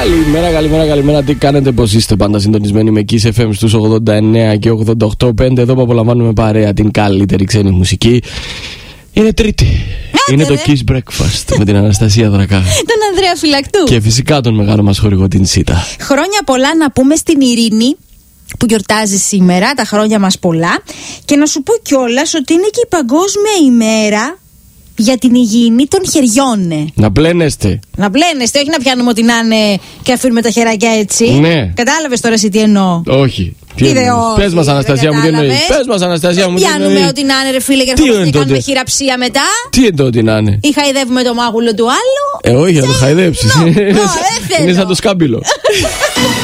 Καλημέρα. Τι κάνετε, πώς είστε? Πάντα συντονισμένοι με Kiss FM στους 89 και 88.5. Εδώ που απολαμβάνουμε παρέα την καλύτερη ξένη μουσική. Είναι Τρίτη. Είναι το Kiss Breakfast με την Αναστασία Δρακά, τον Ανδρέα Φυλακτού και φυσικά τον μεγάλο μας χορηγό, την Σίτα. Χρόνια πολλά να πούμε στην Ειρήνη που γιορτάζει σήμερα, τα χρόνια μας πολλά. Και να σου πω κιόλας ότι είναι και η Παγκόσμια ημέρα για την υγιεινή των χεριών. Να πλένεστε. Να πλένεστε, όχι να πιάνουμε ό,τι να είναι και αφήνουμε τα χεράκια έτσι. Ναι. Κατάλαβες τώρα εσύ τι εννοώ? Όχι. Πες μας, Αναστασία μου, τι εννοείς? Πες μας, Αναστασία μου, τι εννοείς? Πιάνουμε ό,τι να είναι, ρε φίλε, και ερχόμαστε και κάνουμε χειραψία μετά. Τι είναι το ό,τι να είναι? Ή χαϊδεύουμε το μάγουλο του άλλου. Όχι, να το χαϊδέψεις. Είναι σαν το σκάμπιλο.